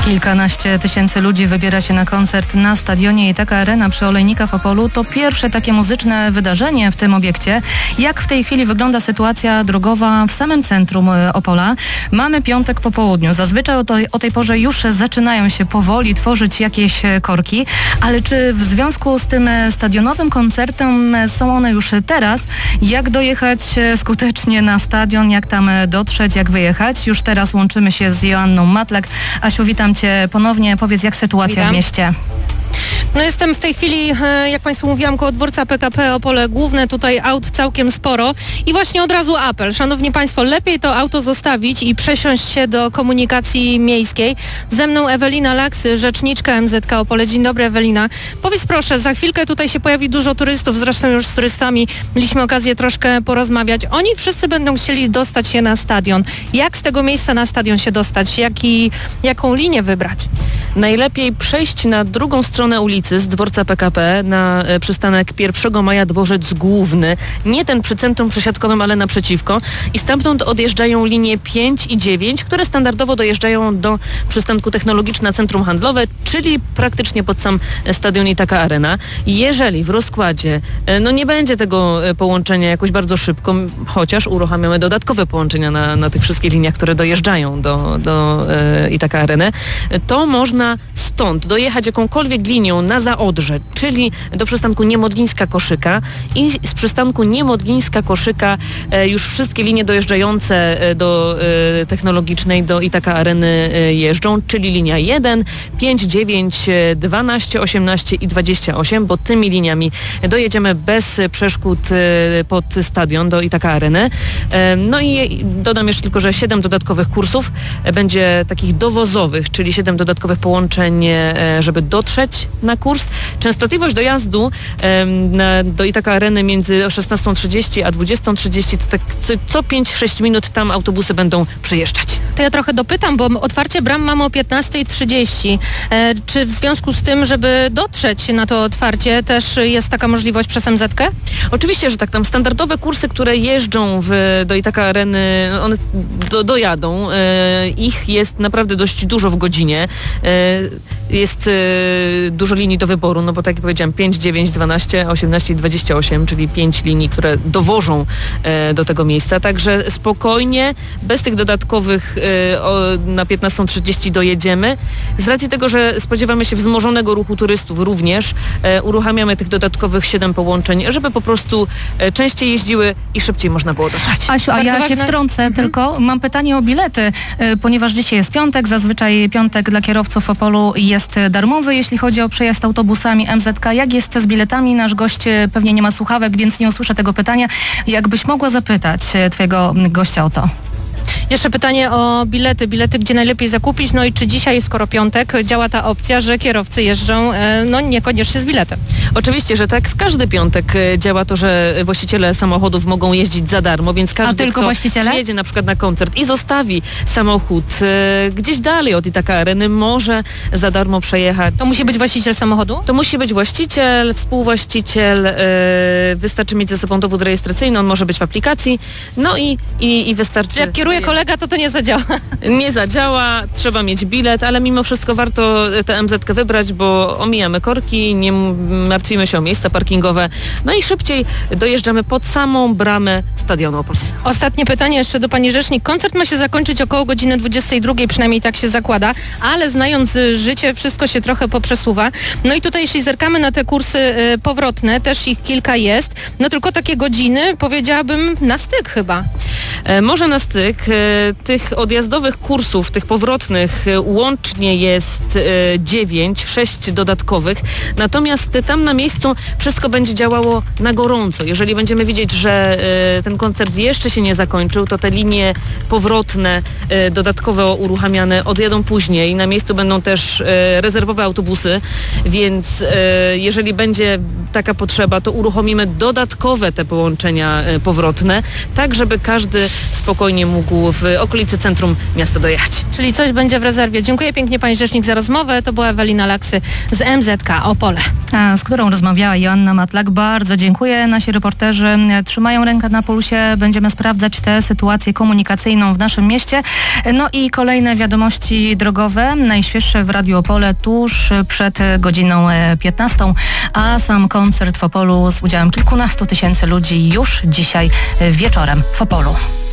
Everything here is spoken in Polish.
Kilkanaście tysięcy ludzi wybiera się na koncert na stadionie Itaka Arena przy Olejnika w Opolu. To pierwsze takie muzyczne wydarzenie w tym obiekcie. Jak w tej chwili wygląda sytuacja drogowa w samym centrum Opola? Mamy piątek po południu. Zazwyczaj o tej porze już zaczynają się powoli tworzyć jakieś korki, ale czy w związku z tym stadionowym koncertem są one już teraz? Jak dojechać skutecznie na stadion? Jak tam dotrzeć? Jak wyjechać? Już teraz łączymy się z Joanną Matlak. Asiu, witam Cię ponownie. Powiedz, jak sytuacja w mieście? No jestem w tej chwili, jak Państwu mówiłam, koło dworca PKP Opole Główne. Tutaj aut całkiem sporo i właśnie od razu apel. Szanowni Państwo, lepiej to auto zostawić i przesiąść się do komunikacji miejskiej. Ze mną Ewelina Laksy, rzeczniczka MZK Opole. Dzień dobry, Ewelina. Powiedz proszę, za chwilkę tutaj się pojawi dużo turystów, zresztą już z turystami mieliśmy okazję troszkę porozmawiać. Oni wszyscy będą chcieli dostać się na stadion. Jak z tego miejsca na stadion się dostać? Jaką linię wybrać? Najlepiej przejść na drugą stronę ulicy z dworca PKP na przystanek 1 Maja Dworzec Główny. Nie ten przy centrum przesiadkowym, ale naprzeciwko. I stamtąd odjeżdżają linie 5 i 9, które standardowo dojeżdżają do przystanku Technologiczne Centrum Handlowe, czyli praktycznie pod sam stadion Itaka Arena. Jeżeli w rozkładzie nie będzie tego połączenia jakoś bardzo szybko, chociaż uruchamiamy dodatkowe połączenia na tych wszystkich liniach, które dojeżdżają do Itaka Areny, to można stąd dojechać jakąkolwiek linią na Zaodrze, czyli do przystanku Niemodlińska-Koszyka i z przystanku Niemodlińska-Koszyka już wszystkie linie dojeżdżające do Technologicznej, do Itaka Areny jeżdżą, czyli linia 1, 5, 9, 12, 18 i 28, bo tymi liniami dojedziemy bez przeszkód pod stadion do Itaka Areny. No i dodam jeszcze tylko, że 7 dodatkowych kursów będzie takich dowozowych, czyli 7 dodatkowych połączeń, żeby dotrzeć na kurs. Częstotliwość dojazdu do Itaka Areny między 16:30 a 20:30 to tak co 5-6 minut tam autobusy będą przyjeżdżać. To ja trochę dopytam, bo otwarcie bram mamy o 15:30. Czy w związku z tym, żeby dotrzeć na to otwarcie, też jest taka możliwość przez MZ-kę? Oczywiście, że tak. Tam standardowe kursy, które jeżdżą do Itaka Areny, one dojadą. Ich jest naprawdę dość dużo w godzinie. Jest dużo linii do wyboru, no bo tak jak powiedziałam, 5, 9, 12, 18 i 28, czyli 5 linii, które dowożą do tego miejsca. Także spokojnie, bez tych dodatkowych na 15:30 dojedziemy. Z racji tego, że spodziewamy się wzmożonego ruchu turystów również, uruchamiamy tych dodatkowych 7 połączeń, żeby po prostu częściej jeździły i szybciej można było dotrzeć. Asiu, a ja się wtrącę tylko. Mam pytanie o bilety, ponieważ dzisiaj jest piątek, zazwyczaj piątek dla kierowców w Opolu jest darmowy, jeśli chodzi o przejazd autobusami MZK. Jak jest z biletami? Nasz gość pewnie nie ma słuchawek, więc nie usłyszę tego pytania. Jakbyś mogła zapytać twojego gościa o to? Jeszcze pytanie o bilety. Bilety, gdzie najlepiej zakupić? No i czy dzisiaj, skoro piątek, działa ta opcja, że kierowcy jeżdżą niekoniecznie z biletem? Oczywiście, że tak. W każdy piątek działa to, że właściciele samochodów mogą jeździć za darmo, więc każdy, kto przyjedzie na przykład na koncert i zostawi samochód gdzieś dalej od Itaka Areny, może za darmo przejechać. To musi być właściciel samochodu? To musi być właściciel, współwłaściciel, wystarczy mieć ze sobą dowód rejestracyjny, on może być w aplikacji, no i wystarczy... Jak kieruje kolega, to nie zadziała. Nie zadziała, trzeba mieć bilet, ale mimo wszystko warto tę MZ-kę wybrać, bo omijamy korki, nie martwimy się o miejsca parkingowe, no i szybciej dojeżdżamy pod samą bramę Stadionu Opolskiego. Ostatnie pytanie jeszcze do pani rzecznik. Koncert ma się zakończyć około godziny 22, przynajmniej tak się zakłada, ale znając życie, wszystko się trochę poprzesuwa. No i tutaj, jeśli zerkamy na te kursy powrotne, też ich kilka jest, no tylko takie godziny, powiedziałabym, na styk chyba. Może na styk. Tych odjazdowych kursów, tych powrotnych łącznie jest 9, 6 dodatkowych. Natomiast tam na miejscu wszystko będzie działało na gorąco. Jeżeli będziemy widzieć, że ten koncert jeszcze się nie zakończył, to te linie powrotne, dodatkowo uruchamiane odjadą później. Na miejscu będą też rezerwowe autobusy, więc jeżeli będzie taka potrzeba, to uruchomimy dodatkowe te połączenia powrotne, tak żeby każdy spokojnie mógł w okolicy centrum miasta dojechać. Czyli coś będzie w rezerwie. Dziękuję pięknie pani rzecznik za rozmowę. To była Ewelina Laksy z MZK Opole. Z którą rozmawiała Joanna Matlak. Bardzo dziękuję. Nasi reporterzy trzymają rękę na pulsie. Będziemy sprawdzać tę sytuację komunikacyjną w naszym mieście. No i kolejne wiadomości drogowe, najświeższe w Radiu Opole tuż przed godziną 15, a sam koncert w Opolu z udziałem kilkunastu tysięcy ludzi już dzisiaj wieczorem w Opolu.